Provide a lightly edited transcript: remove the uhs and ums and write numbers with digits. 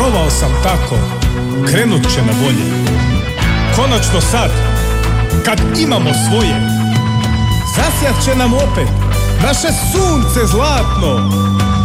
Vjerovao sam tako, krenut će na bolje. Konačno sad, kad imamo svoje, zasjat će nam opet naše sunce zlatno.